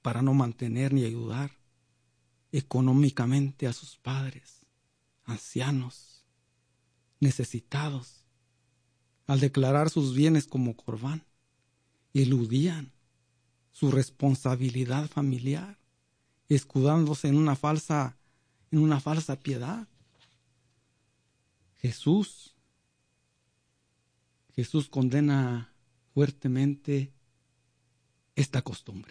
para no mantener ni ayudar económicamente a sus padres, ancianos, necesitados. Al declarar sus bienes como corbán, eludían su responsabilidad familiar, escudándose en una falsa piedad. Jesús condena fuertemente esta costumbre.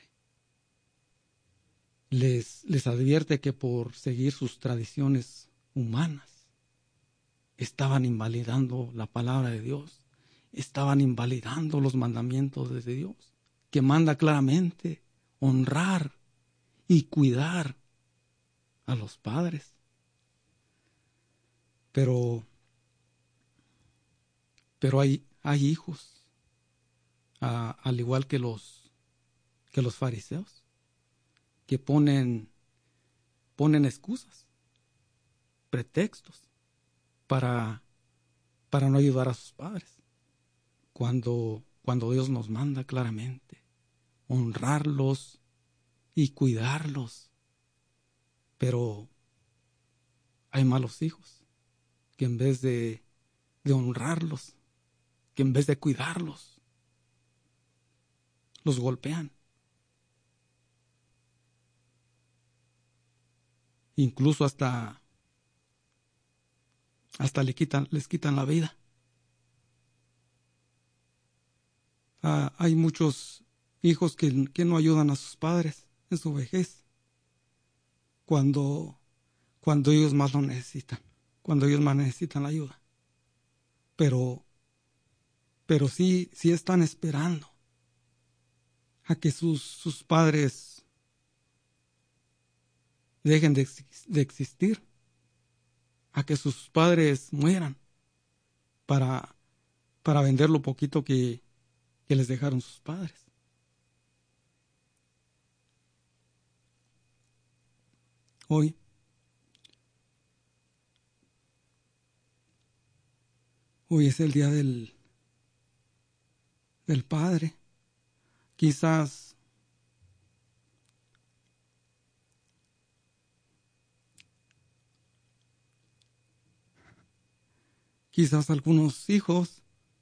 Les advierte que por seguir sus tradiciones humanas estaban invalidando la palabra de Dios, estaban invalidando los mandamientos de Dios, que manda claramente honrar y cuidar a los padres. Pero hay hijos, al igual que los fariseos, que ponen excusas, pretextos para no ayudar a sus padres, cuando Dios nos manda claramente honrarlos y cuidarlos. Pero hay malos hijos que en vez de honrarlos, que en vez de cuidarlos, los golpean. Incluso hasta les quitan la vida. Hay muchos hijos que no ayudan a sus padres en su vejez, cuando ellos más lo necesitan, cuando ellos más necesitan la ayuda. Pero sí están esperando a que sus padres dejen de existir, a que sus padres mueran para vender lo poquito que les dejaron sus padres. Hoy es el día del padre. Quizás algunos hijos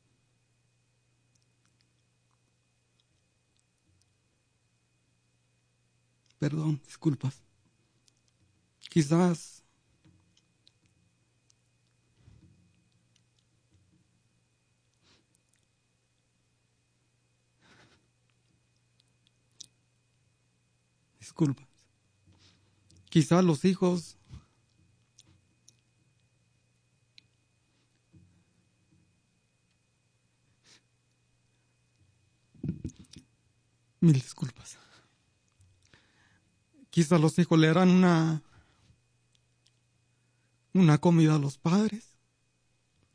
disculpas. Quizás los hijos mil disculpas. Quizás los hijos le harán una comida a los padres